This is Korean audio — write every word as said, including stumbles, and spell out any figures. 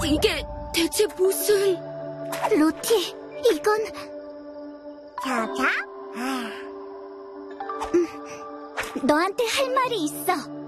이게 대체 무슨... 로티, 이건... 자자? 음, 너한테 할 말이 있어.